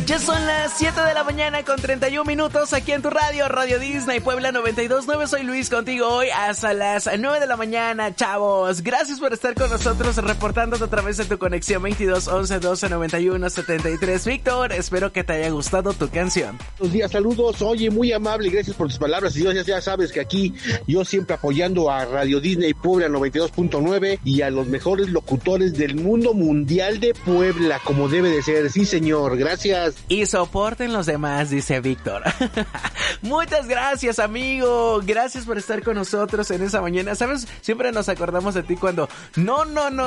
Ya son las 7 de la mañana con 31 minutos aquí en tu radio, Radio Disney Puebla 92.9. Soy Luis contigo hoy hasta las 9 de la mañana, chavos. Gracias por estar con nosotros reportándote a través de tu conexión 22 11 12 91 73. Víctor, espero que te haya gustado tu canción. Buenos días, saludos. Oye, muy amable, gracias por tus palabras. Y ya sabes que aquí yo siempre apoyando a Radio Disney Puebla 92.9 y a los mejores locutores del mundo mundial de Puebla, como debe de ser. Sí, señor, gracias. Y soporten los demás, dice Víctor. Muchas gracias, amigo. Gracias por estar con nosotros en esa mañana. ¿Sabes? Siempre nos acordamos de ti cuando... No.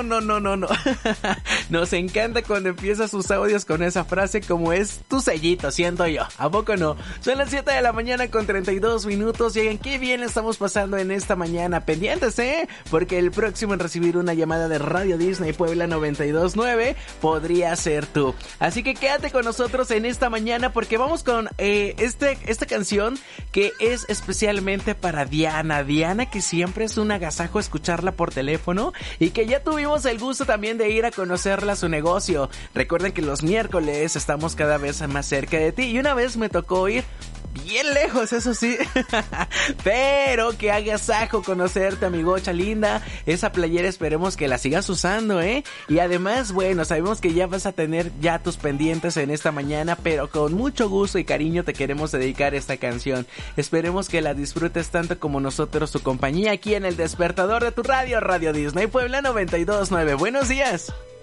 Nos encanta cuando empiezas sus audios con esa frase, como es tu sellito, siento yo. ¿A poco no? Son las 7 de la mañana con 32 minutos. Llegan, qué bien le estamos pasando en esta mañana. Pendientes, porque el próximo en recibir una llamada de Radio Disney Puebla 92.9 podría ser tú. Así que quédate con nosotros en esta mañana porque vamos con esta canción que es especialmente para Diana, que siempre es un agasajo escucharla por teléfono y que ya tuvimos el gusto también de ir a conocerla a su negocio. Recuerden que los miércoles estamos cada vez más cerca de ti y una vez me tocó ir bien lejos, eso sí. Pero que agasajo conocerte, amigocha linda. Esa playera esperemos que la sigas usando, Y además, bueno, sabemos que ya vas a tener ya tus pendientes en esta mañana, pero con mucho gusto y cariño te queremos dedicar esta canción. Esperemos que la disfrutes tanto como nosotros tu compañía aquí en el despertador de tu radio, Radio Disney Puebla 92.9. Buenos días.